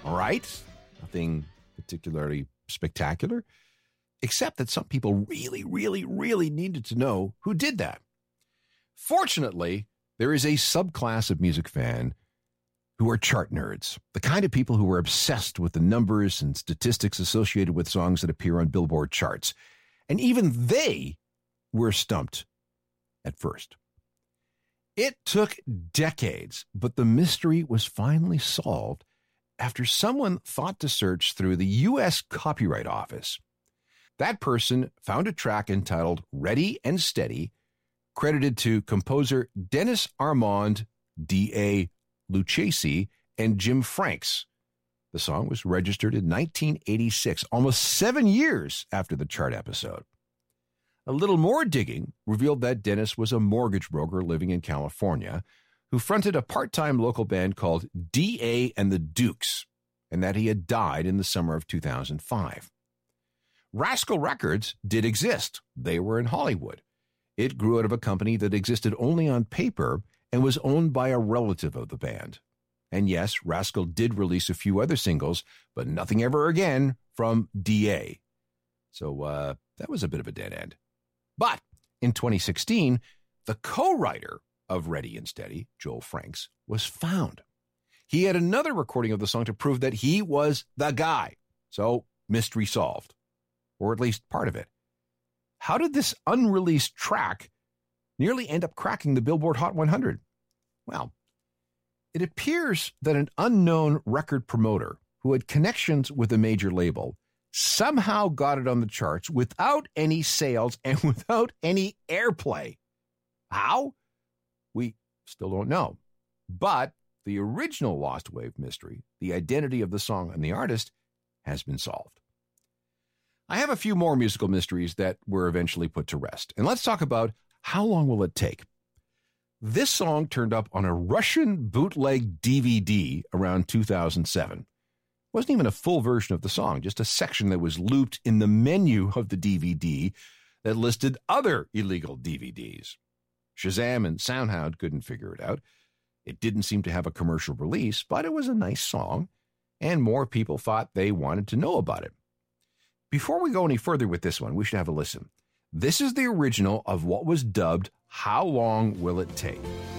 All right? Nothing particularly spectacular, except that some people really, really, really needed to know who did that. Fortunately, there is a subclass of music fan who are chart nerds, the kind of people who are obsessed with the numbers and statistics associated with songs that appear on Billboard charts. And even they were stumped at first. It took decades, but the mystery was finally solved after someone thought to search through the U.S. Copyright Office. That person found a track entitled Ready and Steady, credited to composer Dennis Armand, D.A. Lucchesi, and Jim Franks. The song was registered in 1986, almost 7 years after the chart episode. A little more digging revealed that Dennis was a mortgage broker living in California who fronted a part-time local band called D.A. and the Dukes, and that he had died in the summer of 2005. Rascal Records did exist. They were in Hollywood. It grew out of a company that existed only on paper and was owned by a relative of the band. And yes, Rascal did release a few other singles, but nothing ever again from D.A. So that was a bit of a dead end. But in 2016, the co-writer of Ready and Steady, Joel Franks, was found. He had another recording of the song to prove that he was the guy. So mystery solved, or at least part of it. How did this unreleased track nearly end up cracking the Billboard Hot 100? Well, it appears that an unknown record promoter who had connections with a major label somehow got it on the charts without any sales and without any airplay. How? We still don't know. But the original Lost Wave mystery, the identity of the song and the artist, has been solved. I have a few more musical mysteries that were eventually put to rest. And let's talk about how long will it take. This song turned up on a Russian bootleg DVD around 2007. It wasn't even a full version of the song, just a section that was looped in the menu of the DVD that listed other illegal DVDs. Shazam and SoundHound couldn't figure it out. It didn't seem to have a commercial release, but it was a nice song, and more people thought they wanted to know about it. Before we go any further with this one, we should have a listen. This is the original of what was dubbed How Long Will It Take?